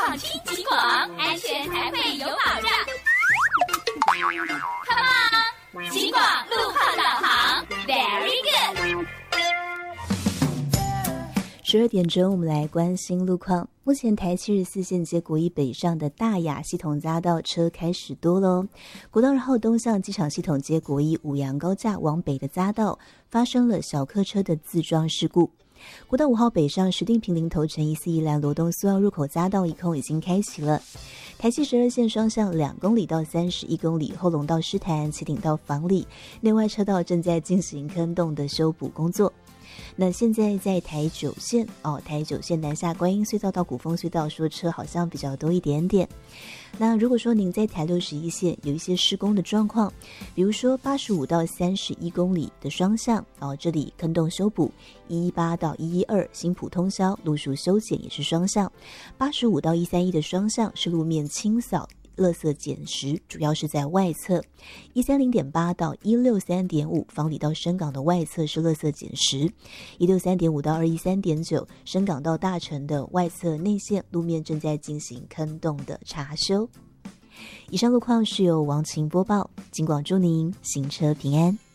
放轻警广，安全才会有保障。Come on， 警广路况导航 ，Very good。 12点钟，我们来关心路况。目前台74线接国一北上的大雅系统匝道车开始多喽。国道2号东向机场系统接国一五羊高架往北的匝道发生了小客车的自撞事故。国道5号北上石碇坪林头城141兰罗东苏澳入口匝道一空已经开启了。台七12线双向2公里到31公里，后龙到狮潭、旗顶到房里，内外车道正在进行坑洞的修补工作。那现在在台9线台9线南下观音隧道到古风隧道，说车好像比较多一点点。那如果说您在台61线有一些施工的状况，比如说85到31公里的双向这里坑洞修补，118到112新埔通宵路树修剪也是双向，85到131的双向是路面清扫垃圾捡拾，主要是在外侧，130.8到163.5房里到深港的外侧是垃圾捡拾，163.5到213.9深港到大城的外侧内线路面正在进行坑洞的查修。以上路况是由王晴播报，警广祝您行车平安。